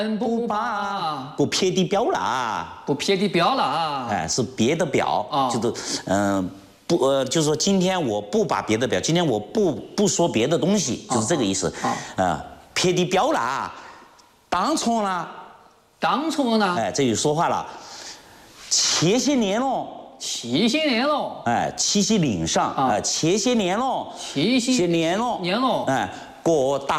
不撇的表啦， 不撇的表啦， 哎，是别的表，就是就是说今天我不把别的表，今天我不说别的东西，就是这个意思。撇的表啦，当初呢？哎，这就说话了。前些年喽，哎，七夕岭上，前些年喽，哎，过大。